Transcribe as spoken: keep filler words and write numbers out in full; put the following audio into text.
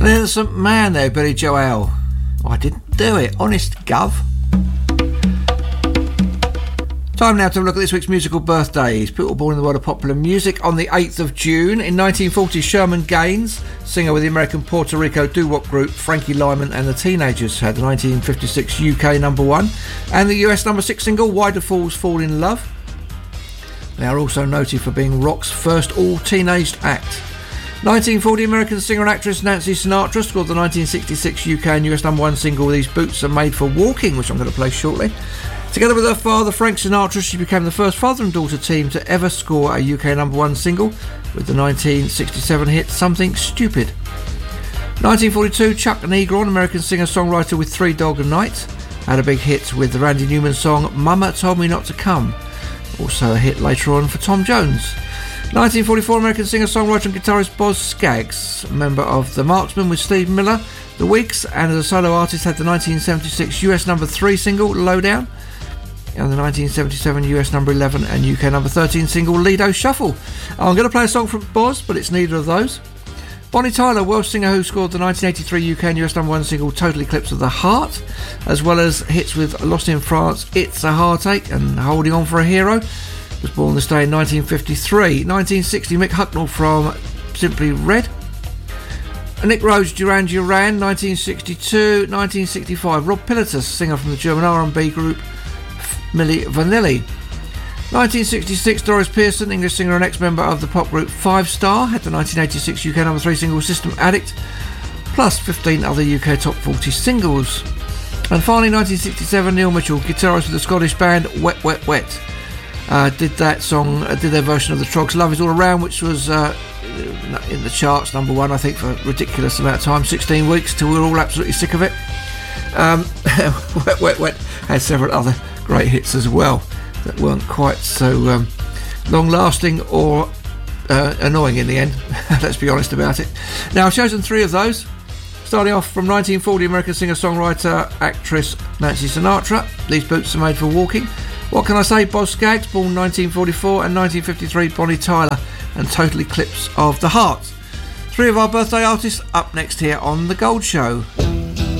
An innocent man there, Billy Joel. Oh, I didn't do it, honest gov. Time now to have a look at this week's musical birthdays. People born in the world of popular music on the eighth of June. In nineteen forty, Sherman Gaines, singer with the American Puerto Rico doo-wop group Frankie Lyman and the Teenagers, had the nineteen fifty-six U K number one and the U S number six single Why Do Fools Fall in Love. They are also noted for being rock's first all-teenaged act. nineteen forty, American singer and actress Nancy Sinatra scored the nineteen sixty-six U K and U S number one single These Boots Are Made for Walking, which I'm going to play shortly. Together with her father, Frank Sinatra, she became the first father and daughter team to ever score a U K number one single with the nineteen sixty-seven hit Something Stupid. nineteen forty-two, Chuck Negron, American singer-songwriter with Three Dog Night, had a big hit with the Randy Newman song Mama Told Me Not to Come, also a hit later on for Tom Jones. nineteen forty-four, American singer-songwriter and guitarist Boz Scaggs, member of The Marksmen with Steve Miller, The Weeks, and as a solo artist had the nineteen seventy-six U S number three single Lowdown, and the nineteen seventy-seven U S number eleven and U K number thirteen single Lido Shuffle. I'm going to play a song from Boz, but it's neither of those. Bonnie Tyler, Welsh singer who scored the nineteen eighty-three U K and U S number one single Total Eclipse of the Heart, as well as hits with Lost in France, It's a Heartache and Holding On for a Hero, was born this day in nineteen fifty-three. nineteen sixty, Mick Hucknall from Simply Red. Nick Rhodes, Duran Duran, nineteen sixty-two. nineteen sixty-five, Rob Pilatus, singer from the German R and B group Milli Vanilli. nineteen sixty-six, Doris Pearson, English singer and ex-member of the pop group Five Star, had the nineteen eighty-six U K number three single System Addict, plus fifteen other U K top forty singles. And finally, nineteen sixty-seven, Neil Mitchell, guitarist with the Scottish band Wet Wet Wet, uh, did that song, uh, did their version of the Trogs' Love Is All Around, which was uh, in the charts, number one, I think, for a ridiculous amount of time, sixteen weeks, till we were all absolutely sick of it. Um, Wet Wet Wet had several other great hits as well that weren't quite so um, long-lasting or uh, annoying in the end. Let's be honest about it. Now, I've chosen three of those. Starting off from nineteen forty, American singer-songwriter, actress Nancy Sinatra. These Boots Are Made for Walking. What can I say? Boz Scaggs, born nineteen forty-four, and nineteen fifty-three, Bonnie Tyler and Total Eclipse of the Heart. Three of our birthday artists up next here on The Gold Show.